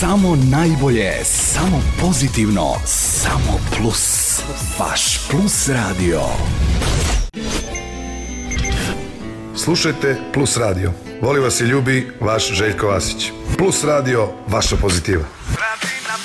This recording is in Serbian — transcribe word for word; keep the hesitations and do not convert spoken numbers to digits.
Samo najbolje, samo pozitivno, samo plus. Vaš Plus radio. Slušajte Plus radio. Voli vas i ljubi vaš Željko Vasić. Plus radio, vaša pozitiva.